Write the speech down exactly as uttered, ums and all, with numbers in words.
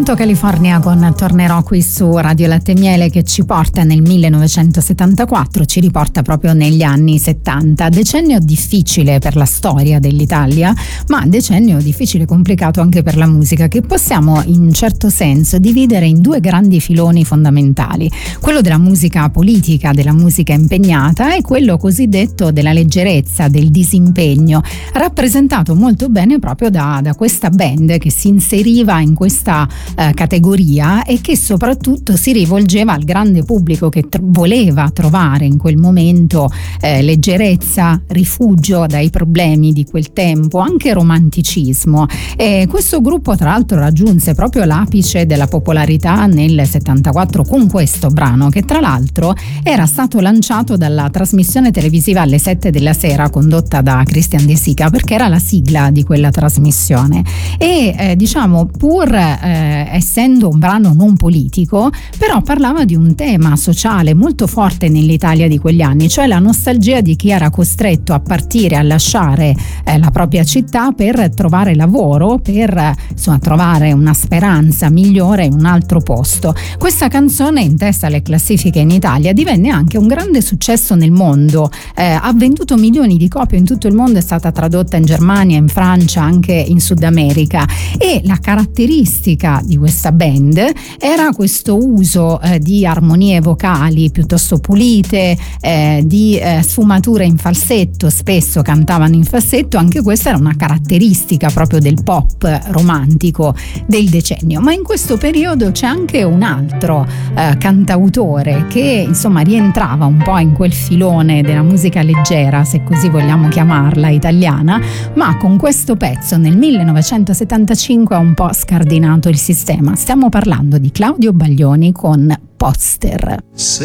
Conto California con Tornerò qui su Radio Latte e Miele, che ci porta nel millenovecentosettantaquattro, ci riporta proprio negli anni settanta, decennio difficile per la storia dell'Italia, ma decennio difficile e complicato anche per la musica, che possiamo in certo senso dividere in due grandi filoni fondamentali: quello della musica politica, della musica impegnata, e quello cosiddetto della leggerezza, del disimpegno, rappresentato molto bene proprio da, da questa band che si inseriva in questa eh, categoria e che soprattutto si rivolgeva al grande pubblico che tr- voleva trovare in quel momento eh, leggerezza, rifugio dai problemi di quel tempo, anche romanticismo. E questo gruppo tra l'altro raggiunse proprio l'apice della popolarità nel settantaquattro con questo brano, che tra l'altro era stato lanciato dalla trasmissione televisiva alle sette della sera condotta da Christian De Sica, perché era la sigla di quella trasmissione. E eh, diciamo pur eh, essendo un brano non politico, però parlava di un tema sociale molto forte nell'Italia di quegli anni, cioè la nostalgia di chi era costretto a partire, a lasciare eh, la propria città per trovare lavoro, per insomma trovare una speranza migliore in un altro posto. Questa canzone, in testa alle classifiche in Italia, divenne anche un grande successo nel mondo, eh, ha venduto milioni di copie in tutto il mondo, è stata tradotta in Germania, in Francia, anche in Sud America, e la caratteristica di questa band era questo uso eh, di armonie vocali piuttosto pulite, eh, di eh, sfumature in falsetto, spesso cantavano in falsetto. Anche questa era una caratteristica proprio del pop romantico del decennio. Ma in questo periodo c'è anche un altro eh, cantautore che insomma rientrava un po' in quel filone della musica leggera, se così vogliamo chiamarla, italiana, ma con questo pezzo nel millenovecentosettantacinque ha un po' scardinato il sistema. Stiamo parlando di Claudio Baglioni con Poster.